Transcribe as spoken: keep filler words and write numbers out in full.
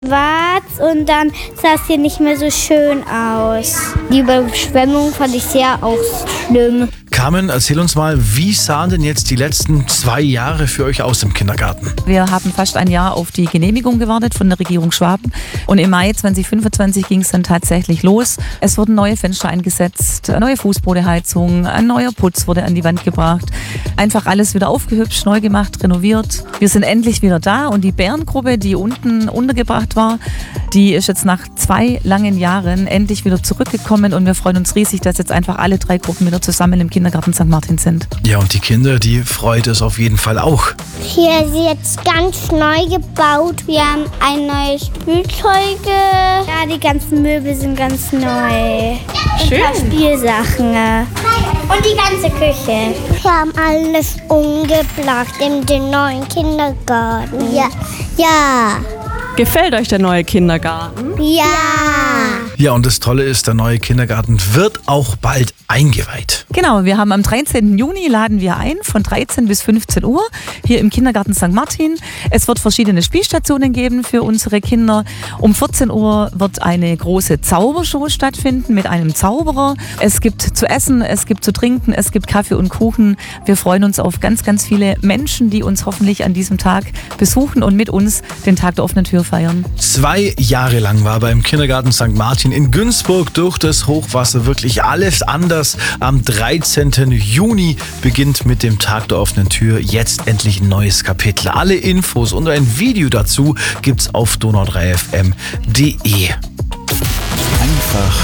schwarz und dann sah es hier nicht mehr so schön aus. Die Überschwemmung fand ich sehr auch schlimm. Carmen, erzähl uns mal, wie sahen denn jetzt die letzten zwei Jahre für euch aus im Kindergarten? Wir haben fast ein Jahr auf die Genehmigung gewartet von der Regierung Schwaben und im Mai zwanzig fünfundzwanzig ging es dann tatsächlich los. Es wurden neue Fenster eingesetzt, eine neue Fußbodenheizung, ein neuer Putz wurde an die Wand gebracht. Einfach alles wieder aufgehübscht, neu gemacht, renoviert. Wir sind endlich wieder da und die Bärengruppe, die unten untergebracht war, die ist jetzt nach zwei langen Jahren endlich wieder zurückgekommen und wir freuen uns riesig, dass jetzt einfach alle drei Gruppen wieder zusammen im Kindergarten Sankt Martin sind. Ja, und die Kinder, die freut es auf jeden Fall auch. Hier ist jetzt ganz neu gebaut. Wir haben ein neues Spielzeuge. Ja, die ganzen Möbel sind ganz neu. Schön. Ein paar Spielsachen. Und die ganze Küche. Wir haben alles umgebracht in den neuen Kindergarten. Ja. Ja. Gefällt euch der neue Kindergarten? Ja. Ja, und das Tolle ist, der neue Kindergarten wird auch bald eingeweiht. Genau, wir haben am dreizehnten Juni laden wir ein von dreizehn bis fünfzehn Uhr hier im Kindergarten Sankt Martin. Es wird verschiedene Spielstationen geben für unsere Kinder. Um vierzehn Uhr wird eine große Zaubershow stattfinden mit einem Zauberer. Es gibt zu essen, es gibt zu trinken, es gibt Kaffee und Kuchen. Wir freuen uns auf ganz, ganz viele Menschen, die uns hoffentlich an diesem Tag besuchen und mit uns den Tag der offenen Tür feiern. Zwei Jahre lang war beim Kindergarten Sankt Martin in Günzburg durch das Hochwasser wirklich alles anders. Am dreizehnten Juni beginnt mit dem Tag der offenen Tür jetzt endlich ein neues Kapitel. Alle Infos und ein Video dazu gibt's auf donau drei f m punkt d e. Einfach